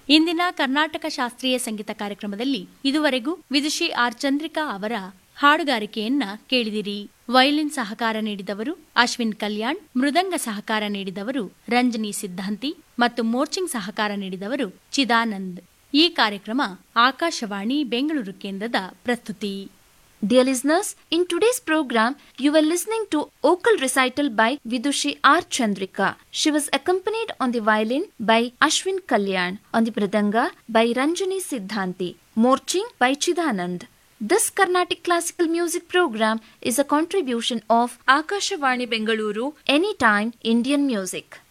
ಇಂದಿನ ಕರ್ನಾಟಕ ಶಾಸ್ತ್ರೀಯ ಸಂಗೀತ ಕಾರ್ಯಕ್ರಮದಲ್ಲಿ ಇದುವರೆಗೂ ವಿದುಷಿ ಆರ್ ಚಂದ್ರಿಕಾ ಅವರ ಹಾಡುಗಾರಿಕೆಯನ್ನ ಕೇಳಿದಿರಿ. ವಯಲಿನ್ ಸಹಕಾರ ನೀಡಿದವರು ಅಶ್ವಿನ್ ಕಲ್ಯಾಣ್, ಮೃದಂಗ ಸಹಕಾರ ನೀಡಿದವರು ರಂಜನಿ ಸಿದ್ಧಾಂತಿ ಮತ್ತು ಮೋರ್ಚಿಂಗ್ ಸಹಕಾರ ನೀಡಿದವರು ಚಿದಾನಂದ್. ಈ ಕಾರ್ಯಕ್ರಮ ಆಕಾಶವಾಣಿ ಬೆಂಗಳೂರು ಕೇಂದ್ರದ ಪ್ರಸ್ತುತಿ. Dear listeners, in today's program, you were listening to vocal recital by Vidushi R. Chandrika. She was accompanied on the violin by Ashwin Kalyan, on the mridanga by Ranjani Siddhanti, morching by Chidanand. This Carnatic classical music program is a contribution of Akashvani Bengaluru, Anytime Indian Music.